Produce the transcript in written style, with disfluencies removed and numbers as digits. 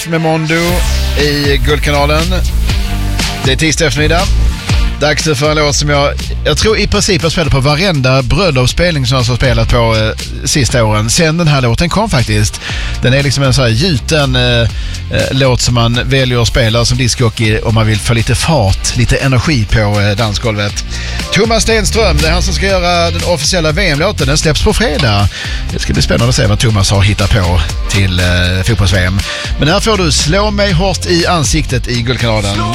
med Mondo i Guldkanalen. Det är tisdag eftermiddag. Dags för en låt som jag tror i princip har spelat på varenda bröllopsspelning som jag har spelat på sista åren. Sen den här låten kom faktiskt. Den är liksom en så här gjuten låt som man väljer att spela som discjockey om man vill få lite fart, lite energi på dansgolvet. Thomas Stenström, det är han som ska göra den officiella VM-låten. Den släpps på fredag. Det ska bli spännande att se vad Thomas har hittat på till fotbolls-VM. Men här får du Slå mig hårt i ansiktet i Guldkanalen.